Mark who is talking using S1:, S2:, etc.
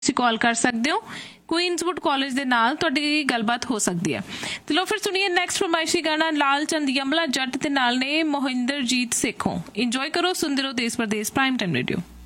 S1: ਤੁਸੀਂ ਕਾਲ ਕਰ ਸਕਦੇ ਹੋ। ਕੁਈਨਜ਼ਵੁੱਡ ਕਾਲਜ ਦੇ ਨਾਲ ਤੁਹਾਡੀ ਗੱਲਬਾਤ ਹੋ ਸਕਦੀ ਹੈ। ਤੇ ਲੋ ਫਿਰ ਸੁਣੀਏ ਨੈਕਸਟ ਫਰਮਾਇਸ਼ੀ ਗਾਣਾ ਲਾਲ ਚੰਦ ਯਮਲਾ ਜੱਟ ਦੇ ਨਾਲ ਨੇ ਮੋਹਿੰਦਰਜੀਤ ਸੇਖੋਂ। ਇੰਜੋਏ ਕਰੋ, ਸੁਣਦੇ ਰਹੋ ਦੇਸ਼ ਪ੍ਰਦੇਸ਼ ਪ੍ਰਾਈਮ ਟਾਈਮ ਰੇਡੀਓ।